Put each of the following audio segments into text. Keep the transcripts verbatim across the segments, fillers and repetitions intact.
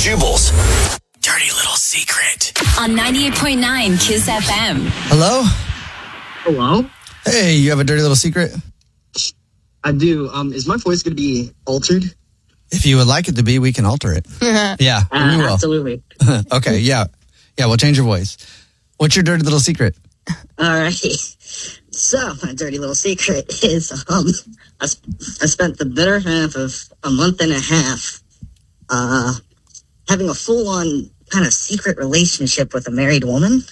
Jubal's dirty little secret. On ninety-eight point nine Kiss F M. Hello? Hello? Hey, you have a dirty little secret? I do. Um, is my voice going to be altered? If you would like it to be, we can alter it. Yeah, Uh, we will. absolutely. Okay, yeah. Yeah, we'll change your voice. What's your dirty little secret? All right. So, my dirty little secret is um, I, I spent the better half of a month and a half uh, having a full-on kind of secret relationship with a married woman.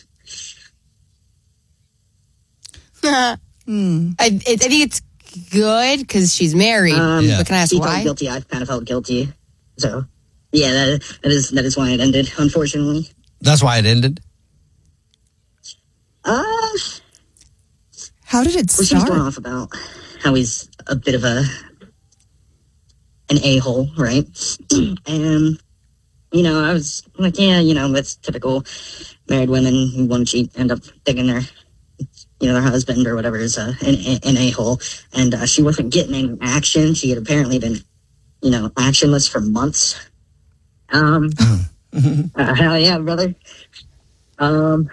I, I think it's good because she's married. Um, Yeah. But can I ask She why? felt guilty. I kind of felt guilty. So, yeah, that, that is that is why it ended, unfortunately. That's why it ended? Uh, How did it well, she was going start? off about how he's a bit of a an a-hole, right? And, you know, I was like, yeah, you know, that's typical married women who want to cheat end up thinking their, you know, their husband or whatever is uh, an, an a-hole. And uh, she wasn't getting any action. She had apparently been, you know, actionless for months. Um, uh, hell yeah, brother. Um,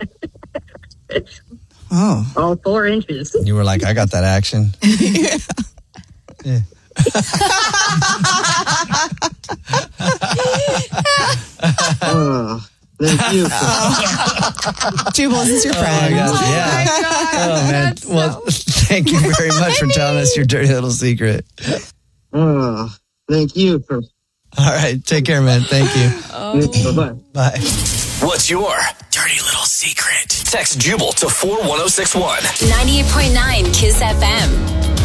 Oh. all four inches. You were like, I got that action. Yeah. Oh, thank you. Jubal, is this your Oh, my friend? gosh, yeah. Oh, man. Well, thank you very much for telling us your dirty little secret. Oh, thank you for. All right. Take care, man. Thank you. Bye-bye. Bye. What's your dirty little secret? Text Jubal to four one zero six one. ninety-eight point nine Kiss F M.